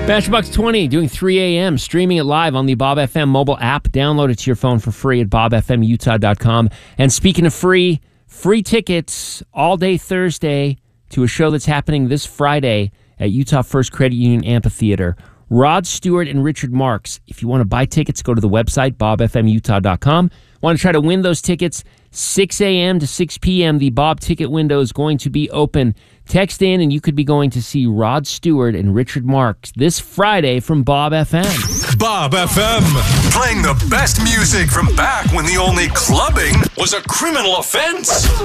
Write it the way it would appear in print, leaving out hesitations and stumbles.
Bashbox 20 doing 3 a.m. streaming it live on the Bob FM mobile app. Download it to your phone for free at bobfmutah.com. And speaking of free tickets all day Thursday to a show that's happening this Friday at Utah First Credit Union Amphitheater. Rod Stewart and Richard Marx. If you want to buy tickets, go to the website, bobfmutah.com. Want to try to win those tickets? 6 a.m. to 6 p.m. The Bob ticket window is going to be open. Text in and you could be going to see Rod Stewart and Richard Marx this Friday from Bob FM. Bob FM, playing the best music from back when the only clubbing was a criminal offense.